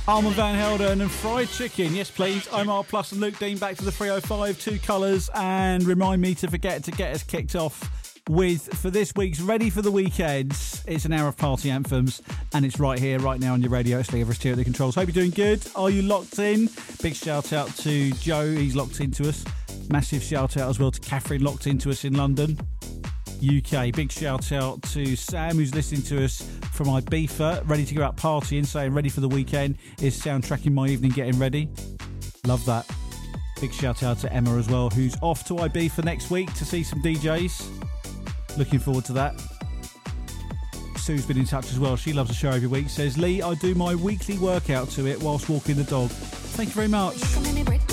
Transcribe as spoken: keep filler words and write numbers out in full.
Armand Van Helden and Fried Chicken. Yes, please. Omar Plus and Luke Dean back to the three oh five, two colours, and remind me to forget to get us kicked off with, for this week's Ready for the Weekends. It's an hour of party anthems, and it's right here, right now on your radio. It's Lee Everest here at the controls. Hope you're doing good. Are you locked in? Big shout out to Joe, he's locked into us. Massive shout out as well to Catherine, locked into us in London, U K. Big shout out to Sam, who's listening to us from Ibiza, ready to go out partying, saying ready for the weekend, is soundtracking my evening, getting ready. Love that. Big shout out to Emma as well, who's off to Ibiza next week to see some D Js. Looking forward to that. Sue's been in touch as well. She loves the show every week. Says, Lee, I do my weekly workout to it whilst walking the dog. Thank you very much.